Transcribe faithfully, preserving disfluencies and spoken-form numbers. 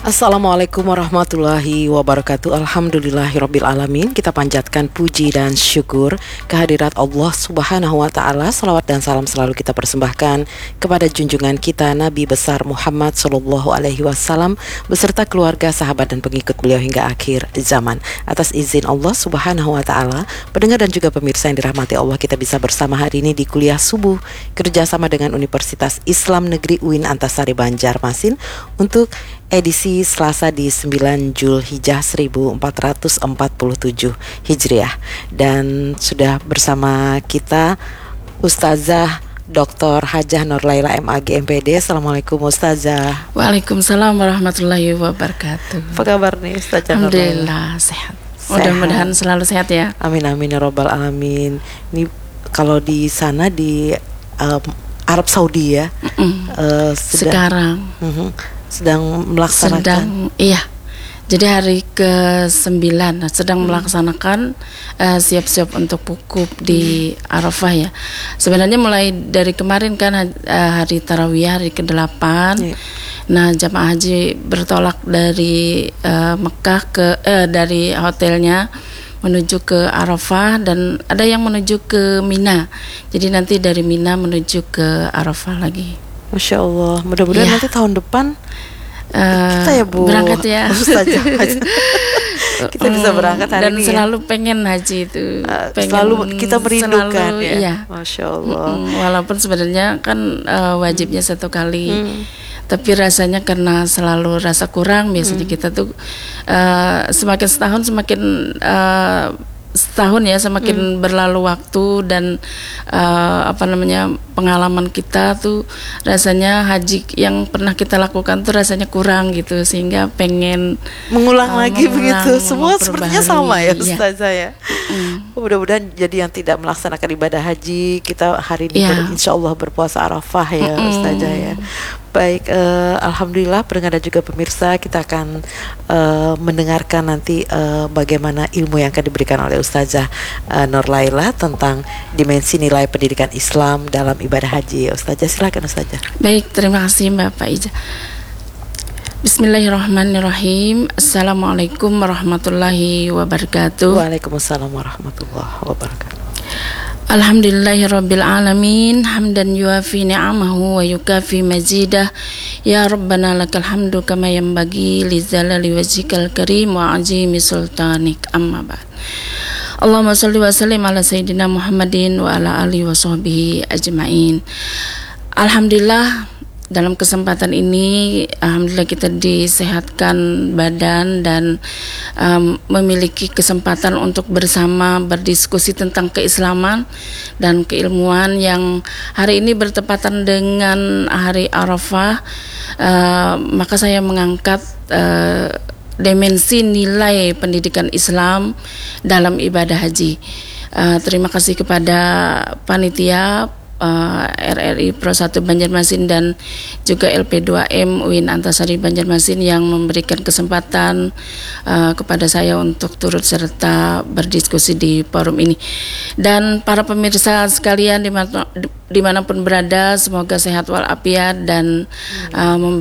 Assalamualaikum warahmatullahi wabarakatuh. Alhamdulillahirabbil alamin. Kita panjatkan puji dan syukur kehadirat Allah Subhanahu wa taala. Salawat dan salam selalu kita persembahkan kepada junjungan kita Nabi besar Muhammad sallallahu alaihi wasallam beserta keluarga, sahabat dan pengikut beliau hingga akhir zaman. Atas izin Allah Subhanahu wa taala, pendengar dan juga pemirsa yang dirahmati Allah, kita bisa bersama hari ini di kuliah subuh kerjasama dengan Universitas Islam Negeri U I N Antasari Banjarmasin untuk edisi Selasa di sembilan Zulhijjah seribu empat ratus empat puluh tujuh Hijriah. Dan sudah bersama kita Ustazah Doktor Hajah Nurlaila M A G M P D. Assalamualaikum Ustazah. Waalaikumsalam warahmatullahi wabarakatuh. Apa kabar nih Ustazah Nurlaila? Alhamdulillah sehat. Mudah-mudahan selalu sehat ya. Amin amin ya robbal alamin. Ini kalau di sana di um, Arab Saudi ya, uh, sedang, sekarang uh-huh, sedang melaksanakan. Sedang, iya. Jadi hari ke sembilan sedang hmm. melaksanakan uh, siap-siap untuk wukuf di Arafah ya. Sebenarnya mulai dari kemarin kan uh, hari Tarawih, hari ke delapan. Yeah. Nah, jamaah haji bertolak dari uh, Mekah ke uh, dari hotelnya menuju ke Arafah, dan ada yang menuju ke Mina. Jadi nanti dari Mina menuju ke Arafah lagi. Masya Allah. Mudah-mudahan ya. Nanti tahun depan uh, kita ya Bu berangkat ya. Kita bisa berangkat hari dan ini. Dan selalu ya. pengen haji itu. Uh, pengen selalu kita merindukan selalu, ya. Iya. Masya Allah. Mm, walaupun sebenarnya kan uh, wajibnya satu kali. Hmm. Tapi rasanya karena selalu rasa kurang, biasanya hmm. kita tuh uh, semakin setahun semakin uh, setahun ya semakin hmm. berlalu waktu, dan uh, apa namanya pengalaman kita tuh rasanya haji yang pernah kita lakukan tuh rasanya kurang gitu, sehingga pengen mengulang uh, lagi mengulang, begitu. Semua sepertinya sama ya Ustazah ya. Mm. Mudah-mudahan jadi yang tidak melaksanakan ibadah haji, kita hari ini yeah. ber, insya Allah berpuasa Arafah ya mm-mm. Ustazah ya. Baik, uh, alhamdulillah pendengar dan juga pemirsa, kita akan uh, mendengarkan nanti uh, bagaimana ilmu yang akan diberikan oleh Ustazah uh, Nurlaila tentang dimensi nilai pendidikan Islam dalam ibadah haji. Ustazah, silakan Ustazah. Baik, terima kasih Mbak Faiza. Bismillahirrahmanirrahim. Assalamualaikum warahmatullahi wabarakatuh. Waalaikumsalam warahmatullahi wabarakatuh. Alhamdulillahirabbil alamin, hamdan yuafi ni'amahu wa yukafi mazidah. Ya Rabbana lakal hamdu kama yanbaghi lijalali wajhikal karim wa azimi sultanik. Amma ba'd. Allahumma shalli wa sallim ala sayyidina Muhammadin wa ala alihi wa sahbihi ajmain. Alhamdulillah, dalam kesempatan ini alhamdulillah kita disehatkan badan dan um, memiliki kesempatan untuk bersama berdiskusi tentang keislaman dan keilmuan yang hari ini bertepatan dengan hari Arafah. Uh, maka saya mengangkat uh, dimensi nilai pendidikan Islam dalam ibadah haji. Uh, terima kasih kepada panitia Uh, R R I Pro satu Banjarmasin dan juga L P dua M U I N Antasari Banjarmasin yang memberikan kesempatan uh, kepada saya untuk turut serta berdiskusi di forum ini. Dan para pemirsa sekalian dimana, dimanapun berada, semoga sehat walafiat dan uh,